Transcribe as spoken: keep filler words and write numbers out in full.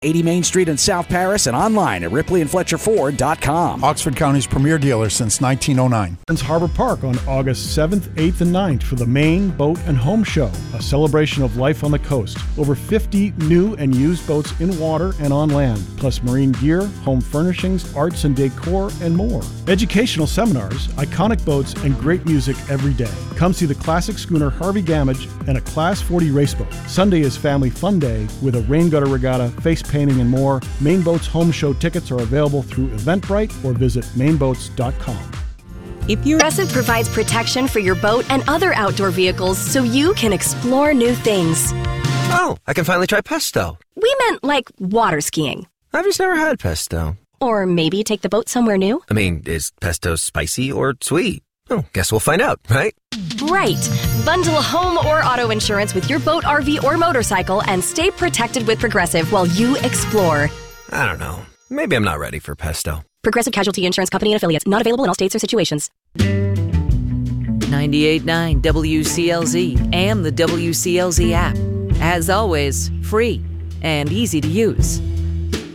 eighty Main Street in South Paris and online at ripley and fletcher ford dot com. Oxford County's premier dealer since nineteen oh nine. Harbor Park on August seventh, eighth, and ninth for the Maine Boat and Home Show, a celebration of life on the coast. Over fifty new and used boats in water and on land, plus marine gear, home furnishings, arts and decor, and more. Educational seminars, iconic boats, and great music every day. Come see the classic schooner Harvey Gamage and a Class forty race boat. Sunday is Family Fun Day with a rain gutter regatta, face painting, and more. Maine Boats Home Show tickets are available through Eventbrite or visit maine boats dot com. If you Progressive provides protection for your boat and other outdoor vehicles so you can explore new things. Oh, I can finally try pesto. We meant like water skiing. I've just never had pesto. Or maybe take the boat somewhere new. I mean, is pesto spicy or sweet? Oh, guess we'll find out, right? Right. Bundle home or auto insurance with your boat, R V, or motorcycle and stay protected with Progressive while you explore. I don't know. Maybe I'm not ready for pesto. Progressive Casualty Insurance Company and Affiliates. Not available in all states or situations. ninety-eight point nine W C L Z and the W C L Z app. As always, free and easy to use.